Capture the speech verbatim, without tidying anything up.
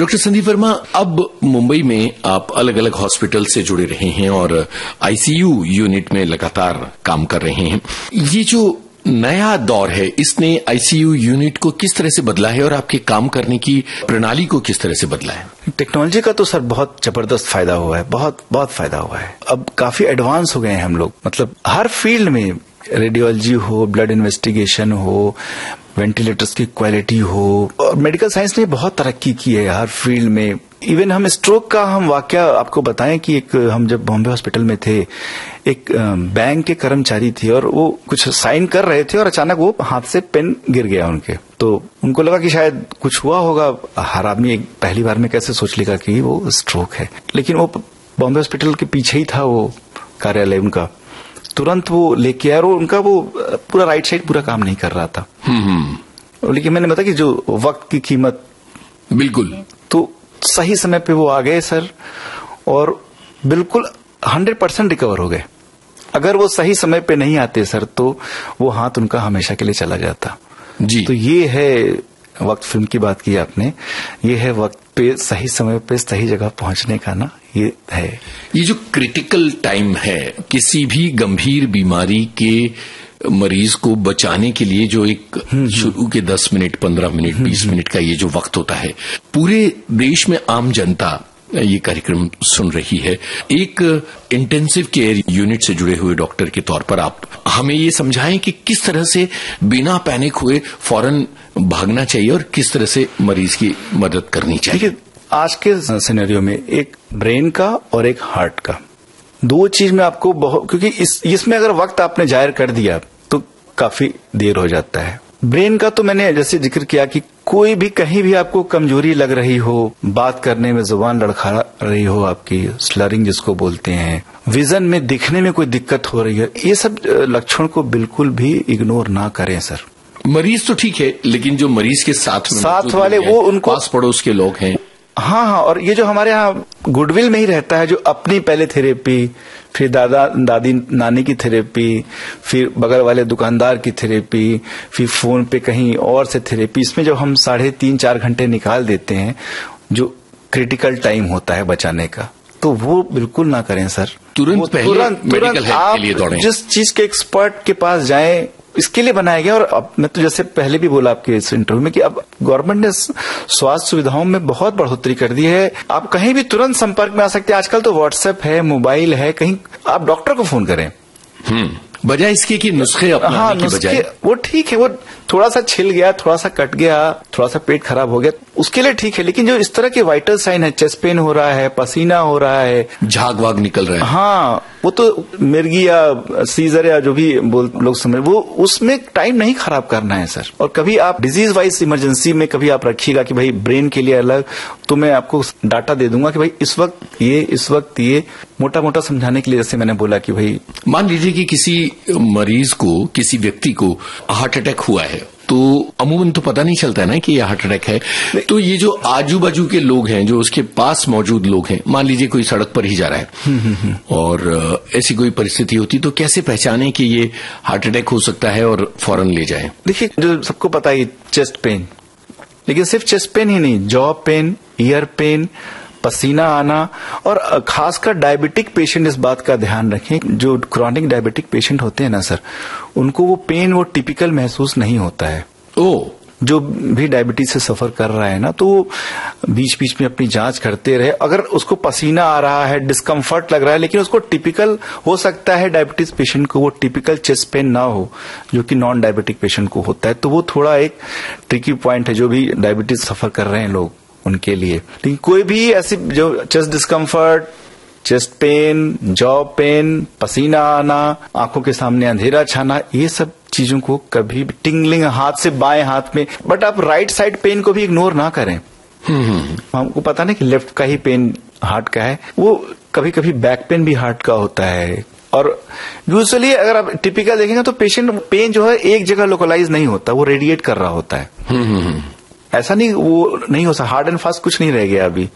Doctor Sandeep Verma, अब मुंबई में आप अलग अलग हॉस्पिटल से जुड़े रहे हैं और आईसीयू यूनिट में लगातार काम कर रहे हैं। ये जो नया दौर है, इसने आईसीयू यूनिट को किस तरह से बदला है और आपके काम करने की प्रणाली को किस तरह से बदला है? टेक्नोलॉजी का तो सर बहुत जबरदस्त फायदा हुआ है, बहुत बहुत फायदा हुआ है। अब काफी एडवांस हो गए हैं हम लोग, मतलब हर फील्ड में, रेडियोलॉजी हो, ब्लड इन्वेस्टिगेशन हो, वेंटिलेटर्स की क्वालिटी हो, और मेडिकल साइंस ने बहुत तरक्की की है हर फील्ड में। इवन हम स्ट्रोक का हम वाकया आपको बताएं कि एक हम जब बॉम्बे हॉस्पिटल में थे, एक बैंक के कर्मचारी थे और वो कुछ साइन कर रहे थे और अचानक वो हाथ से पेन गिर गया उनके, तो उनको लगा कि शायद कुछ हुआ होगा। हर आदमी एक पहली बार में कैसे सोच लेगा कि वो स्ट्रोक है, लेकिन वो बॉम्बे हॉस्पिटल के पीछे ही था वो कार्यालय उनका। तुरंत वो लेके आया और उनका वो पूरा राइट साइड पूरा काम नहीं कर रहा था। लेकिन मैंने बताया कि जो वक्त की कीमत, बिल्कुल, तो सही समय पे वो आ गए सर और बिल्कुल हंड्रेड परसेंट रिकवर हो गए। अगर वो सही समय पे नहीं आते सर तो वो हाथ उनका हमेशा के लिए चला जाता जी। तो ये है, वक्त फिल्म की बात की आपने, ये है वक्त पे सही समय पे सही जगह पहुंचने का ना, ये है। ये जो क्रिटिकल टाइम है, किसी भी गंभीर बीमारी के मरीज को बचाने के लिए जो एक शुरू के दस मिनट, पंद्रह मिनट, बीस मिनट का ये जो वक्त होता है, पूरे देश में आम जनता ये कार्यक्रम सुन रही है। एक इंटेंसिव केयर यूनिट से जुड़े हुए डॉक्टर के तौर पर आप हमें ये समझाएं कि किस तरह से बिना पैनिक हुए फौरन भागना चाहिए और किस तरह से मरीज की मदद करनी चाहिए। देखिए, आज के सिनेरियो में एक ब्रेन का और एक हार्ट का, दो चीज में आपको बहुत, क्योंकि इस इसमें अगर वक्त आपने जाहिर कर दिया तो काफी देर हो जाता है। ब्रेन का तो मैंने जैसे जिक्र किया कि कोई भी कहीं भी आपको कमजोरी लग रही हो, बात करने में जुबान लड़खड़ा रही हो, आपकी स्लरिंग जिसको बोलते हैं, विजन में दिखने में कोई दिक्कत हो रही है, ये सब लक्षण को बिल्कुल भी इग्नोर ना करें सर। मरीज तो ठीक है, लेकिन जो मरीज के साथ में साथ वाले वो उनको पास पड़ोस के लोग हैं। हाँ हाँ, और ये जो हमारे यहाँ गुडविल में ही रहता है, जो अपनी पहले थेरेपी, फिर दादा दादी नानी की थेरेपी, फिर बगल वाले दुकानदार की थेरेपी, फिर फोन पे कहीं और से थेरेपी, इसमें जब हम साढ़े तीन चार घंटे निकाल देते हैं, जो क्रिटिकल टाइम होता है बचाने का, तो वो बिल्कुल ना करें सर। तुरंत पहले तुरंत, मेडिकल हेल्प के लिए दौड़ें। जिस चीज के एक्सपर्ट के पास जाएं, इसके लिए बनाया गया। और अब मैं तो जैसे पहले भी बोला आपके इस इंटरव्यू में कि अब गवर्नमेंट ने स्वास्थ्य सुविधाओं में बहुत बढ़ोतरी कर दी है। आप कहीं भी तुरंत संपर्क में आ सकते हैं। आजकल तो व्हाट्सएप है, मोबाइल है, कहीं आप डॉक्टर को फोन करें, हम्म बजाय इसके कि नुस्खे अपनाने हाँ, की बजाय। वो ठीक है, वो थोड़ा सा छिल गया, थोड़ा सा कट गया, थोड़ा सा पेट खराब हो गया, उसके लिए ठीक है। लेकिन जो इस तरह के वाइटल साइन है, चेस्ट पेन हो रहा है, पसीना हो रहा है, झाग वाग निकल रहा है, हाँ, वो तो मिर्गी या सीजर या जो भी बोल लोग समझ, वो उसमें टाइम नहीं खराब करना है सर। और कभी आप डिजीज वाइज इमरजेंसी में कभी आप रखिएगा कि भाई ब्रेन के लिए अलग, तो मैं आपको डाटा दे दूंगा कि भाई इस वक्त ये, इस वक्त ये, मोटा मोटा समझाने के लिए। जैसे मैंने बोला कि भाई मान लीजिए कि किसी मरीज को, किसी व्यक्ति को हार्ट अटैक हुआ है, तो अमूमन तो पता नहीं चलता है ना कि ये हार्ट अटैक है। तो ये जो आजू बाजू के लोग हैं, जो उसके पास मौजूद लोग हैं, मान लीजिए कोई सड़क पर ही जा रहा है और ऐसी कोई परिस्थिति होती, तो कैसे पहचाने कि ये हार्ट अटैक हो सकता है और फौरन ले जाएं? देखिए, जो सबको पता है चेस्ट पेन, लेकिन सिर्फ चेस्ट पेन ही नहीं, जॉ पेन, ईयर पेन, पसीना आना, और खासकर डायबिटिक पेशेंट इस बात का ध्यान रखें, जो क्रॉनिक डायबिटिक पेशेंट होते हैं ना सर, उनको वो पेन वो टिपिकल महसूस नहीं होता है। ओ जो भी डायबिटीज से सफर कर रहा है ना, तो वो बीच बीच में अपनी जांच करते रहे। अगर उसको पसीना आ रहा है, डिस्कम्फर्ट लग रहा है, लेकिन उसको टिपिकल हो सकता है डायबिटीज पेशेंट को वो टिपिकल चेस्ट पेन ना हो, जो कि नॉन डायबिटिक पेशेंट को होता है, तो वो थोड़ा एक ट्रिकी पॉइंट है जो भी डायबिटीज सफर कर रहे हैं लोग उनके लिए। लेकिन कोई भी ऐसी जो chest discomfort, chest pain, jaw pen, पसीना आना, आंखों के सामने अंधेरा छाना, ये सब चीजों को कभी टिंगलिंग हाथ से बाएं हाथ में, बट आप राइट साइड पेन को भी इग्नोर ना करें। हमको पता नहीं कि लेफ्ट का ही पेन हार्ट का है, वो कभी कभी बैक पेन भी हार्ट का होता है। और यूजुअली अगर आप टिपिकल देखेंगे तो पेशेंट पेन जो है एक जगह लोकलाइज नहीं होता, वो रेडिएट कर रहा होता है। ऐसा नहीं, वो नहीं हो सकता, हार्ड एंड फास्ट कुछ नहीं रह गया अभी।